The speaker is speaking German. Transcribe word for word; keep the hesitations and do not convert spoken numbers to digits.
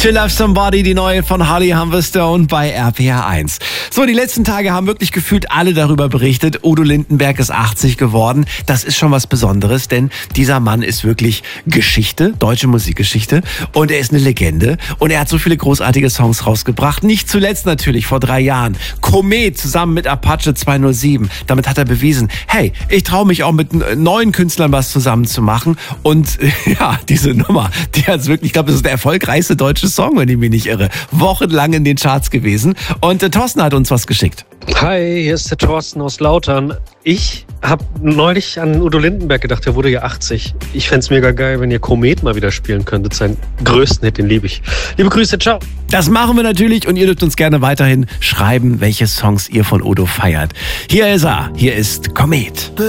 To Love Somebody, die neue von Holly Humberstone bei R P R eins. So, die letzten Tage haben wirklich gefühlt alle darüber berichtet. Udo Lindenberg ist achtzig geworden. Das ist schon was Besonderes, denn dieser Mann ist wirklich Geschichte, deutsche Musikgeschichte. Und er ist eine Legende. Und er hat so viele großartige Songs rausgebracht. Nicht zuletzt natürlich vor drei Jahren. Komet zusammen mit Apache zweihundertsieben. Damit hat er bewiesen, hey, ich traue mich auch mit neuen Künstlern was zusammen zu machen. Und ja, diese Nummer, die hat wirklich, ich glaube, das ist der erfolgreichste deutsche Song, wenn ich mich nicht irre. Wochenlang in den Charts gewesen. Und äh, Thorsten hat uns was geschickt. Hi, hier ist der Thorsten aus Lautern. Ich habe neulich an Udo Lindenberg gedacht, der wurde ja achtzig. Ich fände es mega geil, wenn ihr Komet mal wieder spielen könntet. Seinen größten Hit, den liebe ich. Liebe Grüße, ciao. Das machen wir natürlich und ihr dürft uns gerne weiterhin schreiben, welche Songs ihr von Udo feiert. Hier ist er, hier ist Komet.